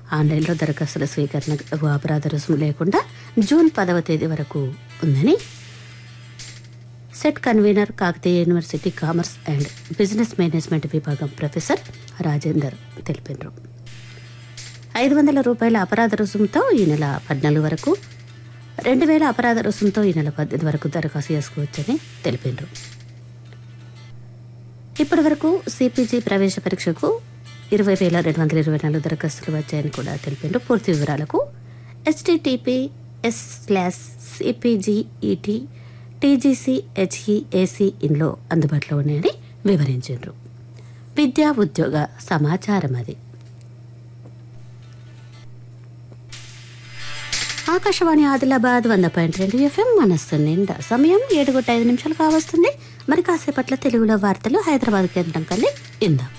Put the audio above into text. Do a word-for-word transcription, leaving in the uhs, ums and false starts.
ఆన్లైన్లో దరఖాస్తుల స్వీకరణ అపరాధ రుసుము లేకుండా జూన్ పదవ తేదీ వరకు ఉందని set convener Kakatiya university commerce and business management విభాగం ప్రొఫెసర్ రాజేందర్ తెలిపారు. ఐదు వందల రూపాయల అపరాధ రుసుముతో ఈ నెల పద్నాలుగు వరకు, రెండు వేల అపరాధ రుసుముతో ఈ నెల పద్దెనిమిది వరకు దరఖాస్తు చేసుకోవచ్చని తెలిపారు. ఇప్పటి వరకు సిపిజి ప్రవేశ పరీక్షకు ఇరవై వేల రెండు వందల ఇరవై నాలుగు దరఖాస్తులు వచ్చాయని కూడా తెలిపారు. పూర్తి వివరాలకు హెచ్టిటిపిఎస్ స్లాష్ సిపిజిఈటి టీజీసీ హెచ్ఈఏసీ ఇన్లో అందుబాటులో ఉన్నాయని వివరించారు. విద్యా ఉద్యోగ సమాచారం అది. ఆకాశవాణి ఆదిలాబాద్ వంద పాయింట్ రెండు ఎఫ్ఎం మనస్సు నిండా. సమయం ఏడు గంటల ఐదు నిమిషాలు కావస్తుంది. మరి కాసేపట్ల తెలుగులో వార్తలు హైదరాబాద్ కేంద్రం కల్లి ఇందాం.